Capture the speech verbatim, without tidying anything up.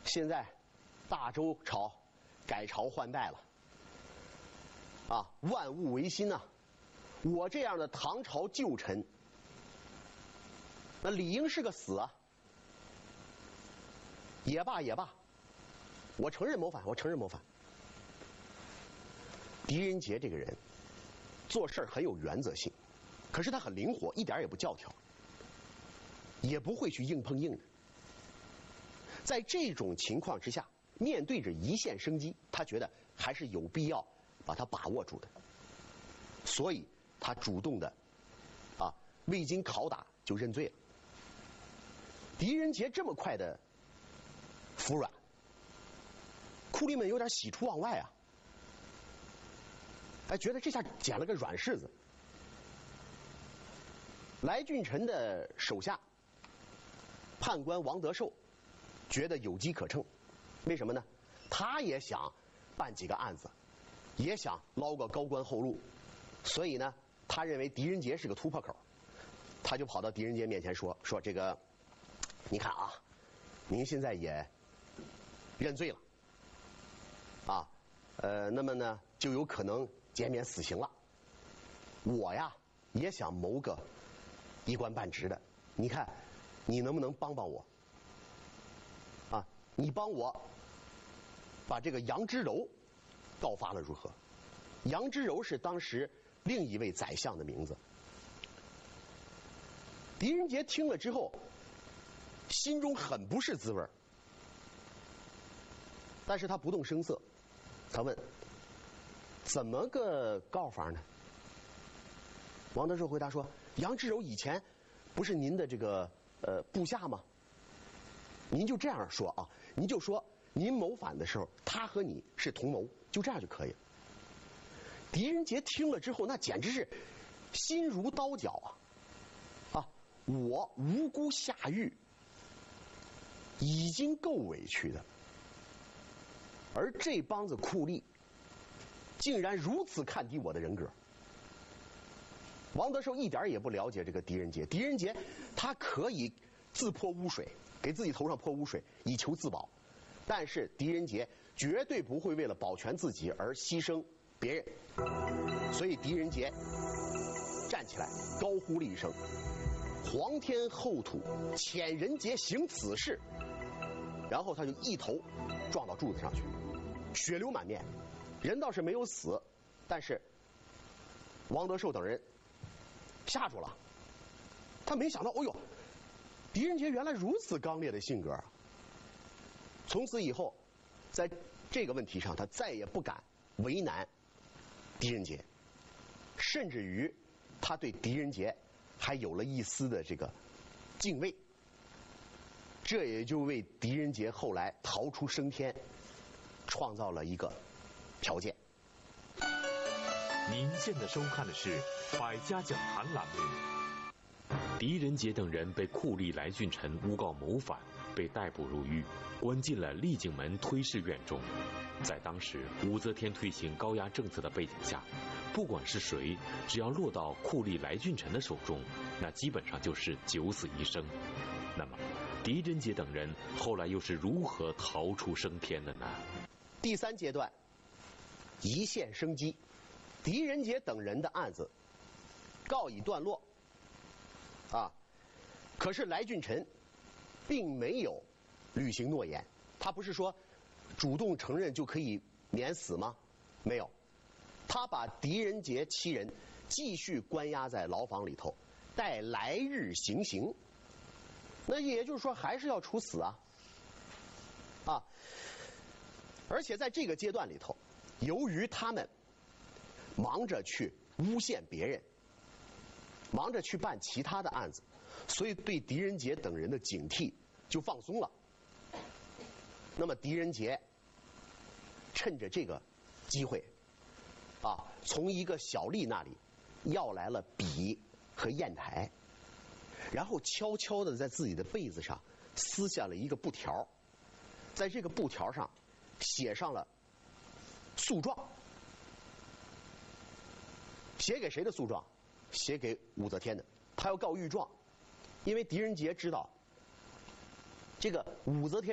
现在大周朝改朝换代了，啊，万物维新呐、啊。我这样的唐朝旧臣，那理应是个死啊。也罢也罢，我承认谋反，我承认谋反。狄仁杰这个人做事很有原则性，可是他很灵活，一点也不教条，也不会去硬碰硬的。在这种情况之下，面对着一线生机，他觉得还是有必要把它把握住的，所以他主动的啊，未经拷打就认罪了。狄仁杰这么快的服软，酷吏们有点喜出望外啊，哎，觉得这下捡了个软柿子。来俊臣的手下判官王德寿觉得有机可乘，为什么呢？他也想办几个案子，也想捞个高官厚禄，所以呢，他认为狄仁杰是个突破口，他就跑到狄仁杰面前说：“说这个，你看啊，您现在也认罪了，啊，呃，那么呢，就有可能减免死刑了。我呀，也想谋个一官半职的，你看，你能不能帮帮我？啊，你帮我把这个杨之柔告发了如何？”杨之柔是当时另一位宰相的名字。狄仁杰听了之后，心中很不是滋味，但是他不动声色，他问：“怎么个告法呢？”王德寿回答说：“杨之柔以前不是您的这个呃部下吗？您就这样说啊，您就说您谋反的时候，他和你是同谋，就这样就可以了。”狄仁杰听了之后，那简直是心如刀绞啊！啊，我无辜下狱，已经够委屈的，而这帮子酷吏竟然如此看低我的人格。王德寿一点也不了解这个狄仁杰，狄仁杰他可以自泼污水，给自己头上泼污水以求自保，但是狄仁杰绝对不会为了保全自己而牺牲别人。所以狄仁杰站起来高呼了一声：“皇天厚土，遣仁杰行此事。”然后他就一头撞到柱子上去，血流满面。人倒是没有死，但是王德寿等人吓住了。他没想到，哦呦，狄仁杰原来如此刚烈的性格。从此以后，在这个问题上，他再也不敢为难狄仁杰，甚至于他对狄仁杰还有了一丝的这个敬畏。这也就为狄仁杰后来逃出升天创造了一个条件。 您现在收看的是《百家讲坛》栏目。狄仁杰等人被酷吏来俊臣诬告谋反，被逮捕入狱，关进了丽景门推事院中。在当时武则天推行高压政策的背景下，不管是谁，只要落到酷吏来俊臣的手中，那基本上就是九死一生。那么狄仁杰等人后来又是如何逃出升天的呢？ 第三阶段，一线生机，狄仁杰等人的案子告一段落啊。可是来俊臣并没有履行诺言，他不是说主动承认就可以免死吗？没有，他把狄仁杰七人继续关押在牢房里头，待来日行刑。那也就是说，还是要处死啊啊！而且在这个阶段里头，由于他们忙着去诬陷别人，忙着去办其他的案子，所以对狄仁杰等人的警惕就放松了。那么狄仁杰趁着这个机会啊，从一个小吏那里要来了笔和砚台，然后悄悄地在自己的被子上撕下了一个布条，在这个布条上写上了诉状。写给谁的诉状？写给武则天的。他要告御状，因为狄仁杰知道这个武则天